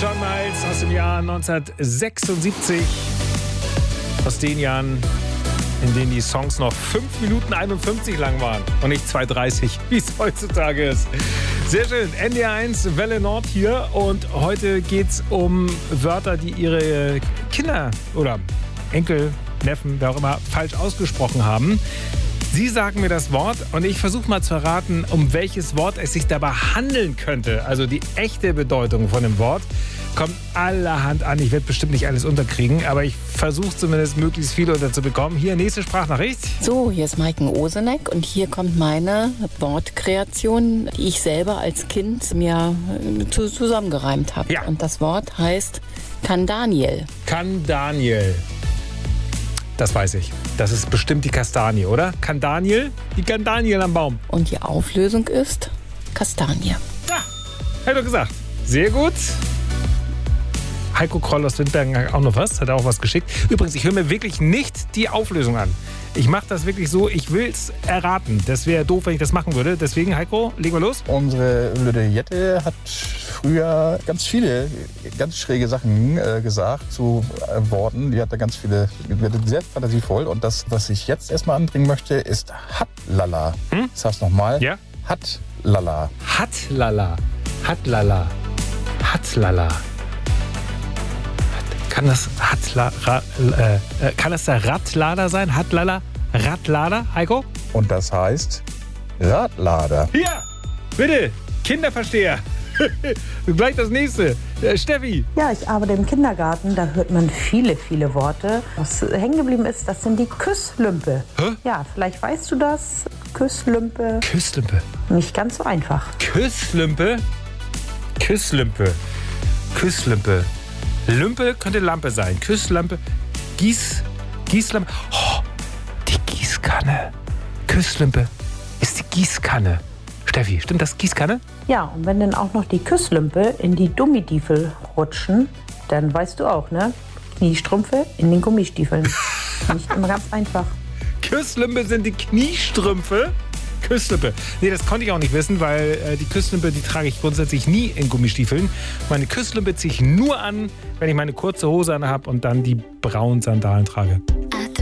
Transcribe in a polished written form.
John Miles aus dem Jahr 1976. Aus den Jahren, in denen die Songs noch 5 Minuten 51 lang waren und nicht 2,30, wie es heutzutage ist. Sehr schön. NDR1 Welle Nord hier und heute geht es um Wörter, die ihre Kinder oder Enkel, Neffen, wer auch immer, falsch ausgesprochen haben. Sie sagen mir das Wort und ich versuche mal zu erraten, um welches Wort es sich dabei handeln könnte. Also die echte Bedeutung von dem Wort kommt allerhand an. Ich werde bestimmt nicht alles unterkriegen, aber ich versuche zumindest möglichst viel unterzubekommen. Hier, nächste Sprachnachricht. So, hier ist Maiken Oseneck und hier kommt meine Wortkreation, die ich selber als Kind mir zusammengereimt habe. Ja. Und das Wort heißt Kandaniel. Kandaniel. Das weiß ich. Das ist bestimmt die Kastanie, oder? Kandaniel? Die Kandaniel am Baum. Und die Auflösung ist Kastanie. Ah, hätte er gesagt. Sehr gut. Heiko Kroll aus Windbergen hat auch noch was, hat auch was geschickt. Übrigens, ich höre mir wirklich nicht die Auflösung an. Ich mache das wirklich so, ich will es erraten. Das wäre doof, wenn ich das machen würde. Deswegen, Heiko, legen wir los. Unsere Lüde Jette hat früher ganz viele, ganz schräge Sachen gesagt zu Worten. Die hat da ganz viele, sehr fantasievoll. Und das, was ich jetzt erstmal anbringen möchte, ist Hatlala. Ich sag's nochmal. Ja? Hatlala. Hatlala. Hatlala. Hatlala. Kann das kann das der Radlader sein? Hatlala? Radlader, Heiko? Und das heißt Radlader. Ja, bitte, Kinderversteher. Gleich das nächste. Steffi. Ja, ich arbeite im Kindergarten, da hört man viele, viele Worte. Was hängen geblieben ist, das sind die Küsslümpe. Hä? Ja, vielleicht weißt du das. Küsslümpe. Küsslümpe. Nicht ganz so einfach. Küsslümpe. Küsslümpe. Küsslümpe. Lümpe könnte Lampe sein. Küsslampe. Gießlampe. Oh, die Gießkanne. Küsslümpe ist die Gießkanne. Steffi, stimmt das, Gießkanne? Ja, und wenn dann auch noch die Küsslümpe in die Gummistiefel rutschen, dann weißt du auch, ne? Kniestrümpfe in den Gummistiefeln. Nicht immer ganz einfach. Küsslümpe sind die Kniestrümpfe. Küsslümpe. Nee, das konnte ich auch nicht wissen, weil die Küsslümpe, die trage ich grundsätzlich nie in Gummistiefeln. Meine Küsslümpe ziehe ich nur an, wenn ich meine kurze Hose an habe und dann die braunen Sandalen trage.